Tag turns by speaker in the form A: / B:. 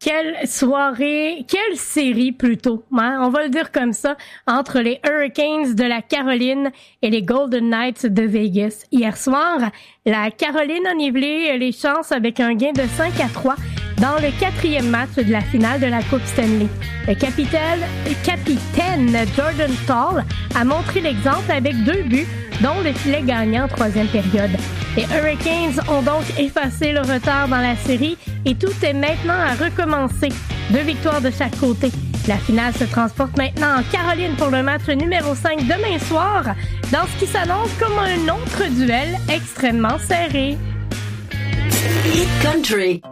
A: Quelle soirée, quelle série plutôt, hein? On va le dire comme ça, entre les Hurricanes de la Caroline et les Golden Knights de Vegas. Hier soir, la Caroline a nivelé les chances avec un gain de 5-3 dans le 4e match de la finale de la Coupe Stanley. Le capitaine Jordan Staal a montré l'exemple avec 2 buts, dont le filet gagnant en 3e période. Les Hurricanes ont donc effacé le retard dans la série et tout est maintenant à recommencer. 2 victoires de chaque côté. La finale se transporte maintenant en Caroline pour le match numéro 5 demain soir, dans ce qui s'annonce comme un autre duel extrêmement serré.
B: Hit Country.